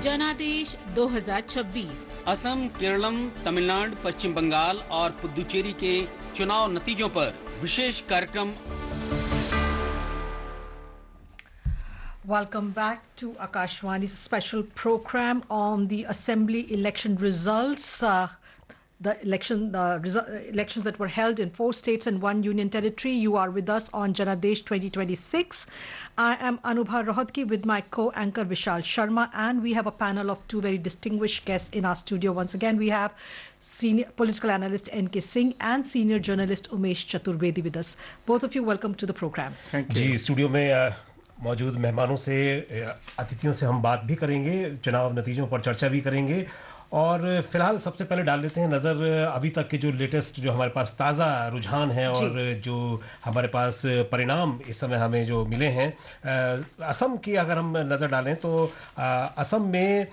जनादेश 2026। असम, केरलम, तमिलनाडु, पश्चिम बंगाल और पुदुचेरी के चुनाव नतीजों पर विशेष कार्यक्रम। Welcome back to Akashvani's special program on the assembly election results. The elections that were held in 4 states and 1 union territory. You are with us on Janadesh 2026. I am Anubha Rohatgi with my co-anchor Vishal Sharma, and we have a panel of 2 very distinguished guests in our studio. Once again, we have senior political analyst N.K. Singh and senior journalist Umesh Chaturvedi with us. Both of you, welcome to the program. Thank you. Ji, studio में मौजूद मेहमानों से, अतिथियों से हम बात भी करेंगे, चुनाव नतीजों पर चर्चा भी करेंगे और फिलहाल सबसे पहले डाल लेते हैं नज़र अभी तक के जो लेटेस्ट, जो हमारे पास ताज़ा रुझान है और जो हमारे पास परिणाम इस समय हमें जो मिले हैं। असम की अगर हम नज़र डालें तो असम में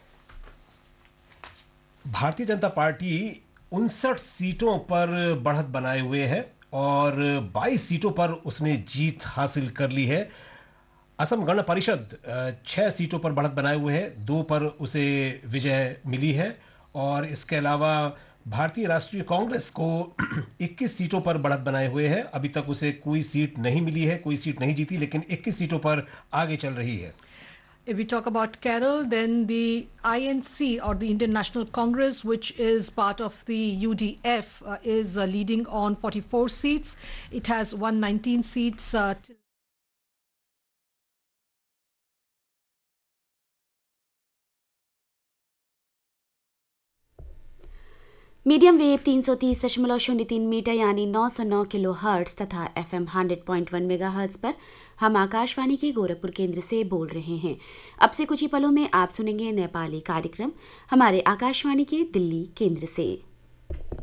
भारतीय जनता पार्टी 59 सीटों पर बढ़त बनाए हुए है और 22 सीटों पर उसने जीत हासिल कर ली है। असम गण परिषद 6 सीटों पर बढ़त बनाए हुए है, 2 पर उसे विजय मिली है और इसके अलावा भारतीय राष्ट्रीय कांग्रेस को 21 सीटों पर बढ़त बनाए हुए है। अभी तक उसे कोई सीट नहीं मिली है, कोई सीट नहीं जीती, लेकिन 21 सीटों पर आगे चल रही है। If we talk about Kerala, then the INC or the Indian National Congress, which is part of the UDF, is leading on 44 seats. It has won 19 seats till medium wave 330.03 metre यानी 909 kilo hertz तथा FM 100.1 megahertz पर हम आकाशवाणी के गोरखपुर केंद्र से बोल रहे हैं। अब से कुछ ही पलों में आप सुनेंगे नेपाली कार्यक्रम हमारे आकाशवाणी के दिल्ली केंद्र से।